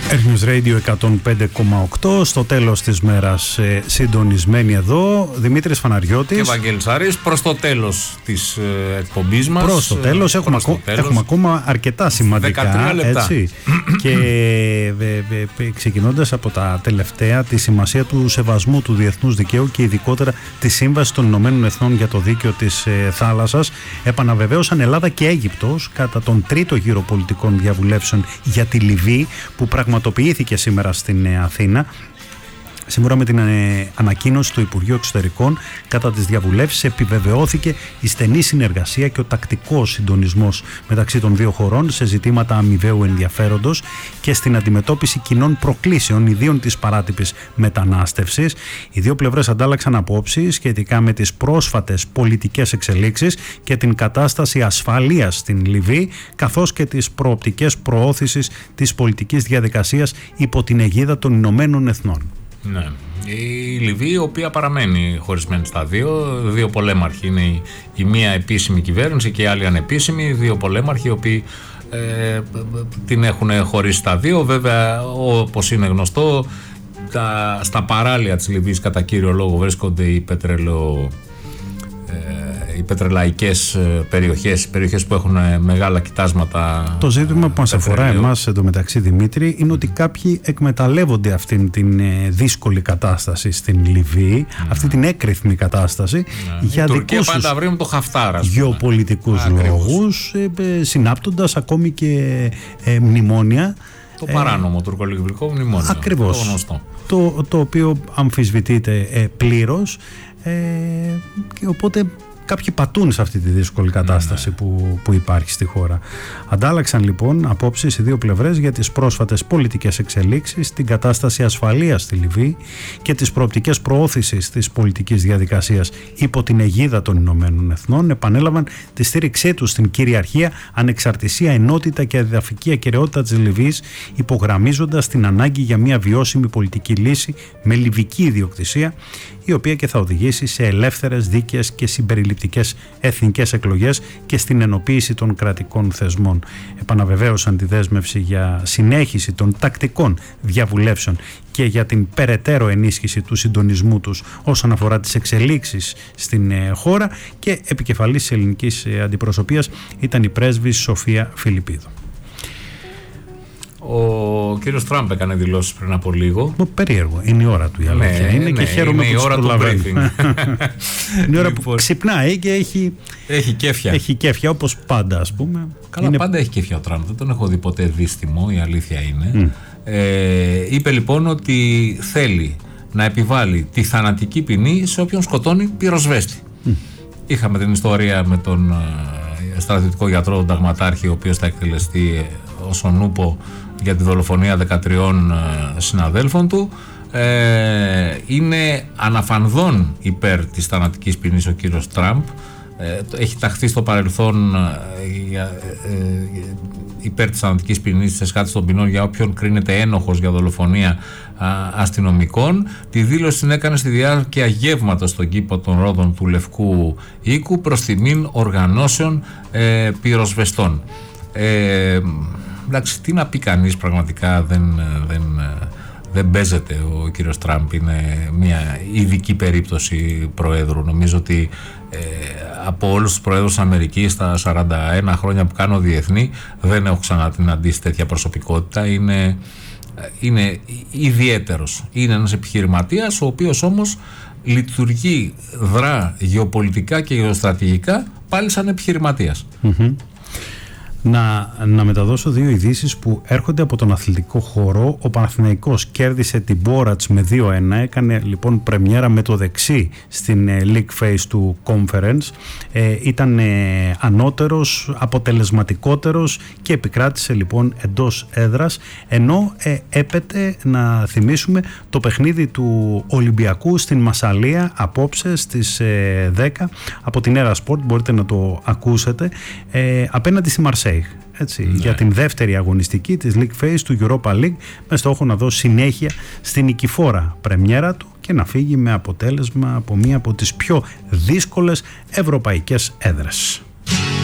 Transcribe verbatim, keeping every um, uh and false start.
News Radio εκατόν πέντε κόμμα οκτώ, στο τέλος της μέρας ε, συντονισμένοι εδώ, Δημήτρης Φαναριώτης και Βαγγέλης Άρης, προς το τέλος της ε, εκπομπής μας. Προς το τέλος, έχουμε, προς ακό, το τέλος. έχουμε ακόμα αρκετά σημαντικά, δεκατρία λεπτά. Έτσι. Και ε, ε, ε, ξεκινώντας από τα τελευταία, τη σημασία του σεβασμού του διεθνούς δικαίου και ειδικότερα τη Σύμβαση των Ηνωμένων Εθνών για το Δίκαιο της ε, Θάλασσας, επαναβεβαίωσαν Ελλάδα και Αίγυπτος κατά τον τρίτο γύρο πολιτικών διαβουλεύσεων για τη Λιβύη, που πραγματοποιήθηκε σήμερα στην Αθήνα. Σύμφωνα με την ανακοίνωση του Υπουργείου Εξωτερικών, κατά τις διαβουλεύσεις επιβεβαιώθηκε η στενή συνεργασία και ο τακτικός συντονισμός μεταξύ των δύο χωρών σε ζητήματα αμοιβαίου ενδιαφέροντος και στην αντιμετώπιση κοινών προκλήσεων, ιδίων της παράτυπης μετανάστευσης. Οι δύο πλευρές αντάλλαξαν απόψεις σχετικά με τις πρόσφατες πολιτικές εξελίξεις και την κατάσταση ασφαλείας στην Λιβύη, καθώς και τις προοπτικές προώθησης της πολιτικής διαδικασίας υπό την αιγίδα των Ηνωμένων Εθνών. Ναι. Η Λιβύη, η οποία παραμένει χωρισμένη στα δύο, δύο πολέμαρχοι. Είναι η, η μία επίσημη κυβέρνηση και η άλλη ανεπίσημη, δύο πολέμαρχοι οι οποίοι ε, την έχουν χωρίσει στα δύο. Βέβαια, όπως είναι γνωστό, τα, στα παράλια της Λιβύης κατά κύριο λόγο βρίσκονται οι πετρελαιο οι πετρελαϊκές περιοχές, περιοχές που έχουν μεγάλα κοιτάσματα. Το ζήτημα που μας αφορά εμάς εντωμεταξύ, Δημήτρη, είναι ότι κάποιοι εκμεταλλεύονται αυτήν την δύσκολη κατάσταση στην Λιβύη, mm. αυτή την έκρηθμη κατάσταση, mm. για δικούς τους το Χαφτάρα, γεωπολιτικούς ah, λόγους, ε, συνάπτοντας ακόμη και ε, μνημόνια. Το παράνομο ε, τουρκολιβικό μνημόνιο. Ακριβώς. Το γνωστό. Το, το οποίο αμφισβητείται ε, πλήρως, ε, και οπότε κάποιοι πατούν σε αυτή τη δύσκολη κατάσταση, ναι, που, που υπάρχει στη χώρα. Αντάλλαξαν λοιπόν απόψεις οι δύο πλευρές για τις πρόσφατες πολιτικές εξελίξεις, την κατάσταση ασφαλείας στη Λιβύη και τις προοπτικές προώθησης της πολιτικής διαδικασίας υπό την αιγίδα των Ηνωμένων Εθνών. Επανέλαβαν τη στήριξή τους στην κυριαρχία, ανεξαρτησία, ενότητα και εδαφική ακεραιότητα της Λιβύης, υπογραμμίζοντας την ανάγκη για μια βιώσιμη πολιτική λύση με λιβική ιδιοκτησία, η οποία και θα οδηγήσει σε ελεύθερες, δίκαιες και συμπεριληπτικές εθνικές εκλογές και στην ενοποίηση των κρατικών θεσμών. Επαναβεβαίωσαν τη δέσμευση για συνέχιση των τακτικών διαβουλεύσεων και για την περαιτέρω ενίσχυση του συντονισμού τους όσον αφορά τις εξελίξεις στην χώρα, και επικεφαλής της ελληνικής αντιπροσωπείας ήταν η πρέσβης Σοφία Φιλιππίδου. Ο κύριος Τραμπ έκανε δηλώσεις πριν από λίγο. Περίεργο. Είναι η ώρα του, η αλήθεια. Ναι, είναι, ναι, και χαίρομαι είναι που η ώρα του briefing. Είναι η ώρα που ξυπνάει και έχει, έχει κέφια. Έχει κέφια, όπως πάντα, ας πούμε. Καλά, είναι... πάντα έχει κέφια ο Τραμπ. Δεν τον έχω δει ποτέ δύστιμο, η αλήθεια είναι. Mm. Ε, είπε λοιπόν ότι θέλει να επιβάλλει τη θανατική ποινή σε όποιον σκοτώνει πυροσβέστη. Mm. Είχαμε την ιστορία με τον ε, στρατιωτικό γιατρό, τον Ταγματάρχη, ο οποίος θα εκτελεστεί ως ο νούπο για τη δολοφονία δεκατριών συναδέλφων του. Ε, είναι αναφανδόν υπέρ της θανατικής ποινής ο κύριος Τραμπ. Ε, έχει ταχθεί στο παρελθόν ε, ε, υπέρ της θανατικής ποινής, της εσχάτησης των ποινών για όποιον κρίνεται ένοχος για δολοφονία α, αστυνομικών. Τη δήλωση την έκανε στη διάρκεια γεύματος στον κήπο των Ρόδων του Λευκού Οίκου προς τιμήν οργανώσεων ε, πυροσβεστών. Ε, εντάξει, τι να πει κανείς, πραγματικά δεν, δεν, δεν παίζεται. Ο κύριος Τραμπ είναι μια ειδική περίπτωση προέδρου. Νομίζω ότι ε, από όλους τους προέδρους της Αμερικής στα σαράντα ένα χρόνια που κάνω διεθνή δεν έχω ξανατιναντήσει τέτοια προσωπικότητα. Είναι, είναι ιδιαίτερος. Είναι ένας επιχειρηματίας, ο οποίος όμως λειτουργεί, δρά γεωπολιτικά και γεωστρατηγικά πάλι σαν επιχειρηματίας. Mm-hmm. Να, να μεταδώσω δύο ειδήσεις που έρχονται από τον αθλητικό χώρο. Ο Παναθηναϊκός κέρδισε την Μπόρατς με δύο ένα, έκανε λοιπόν πρεμιέρα με το δεξί στην ε, League Phase του Conference. Ε, ήταν ε, ανώτερος, αποτελεσματικότερος και επικράτησε λοιπόν εντός έδρας, ενώ ε, έπεται να θυμίσουμε το παιχνίδι του Ολυμπιακού στην Μασσαλία απόψε στις ε, δέκα από την Έρα Sport, μπορείτε να το ακούσετε, ε, απέναντι στη Μαρσέη. Έτσι, ναι. Για την δεύτερη αγωνιστική της League Phase του Europa League, με στόχο να δώσει συνέχεια στην νικηφόρα πρεμιέρα του και να φύγει με αποτέλεσμα από μία από τις πιο δύσκολες ευρωπαϊκές έδρες.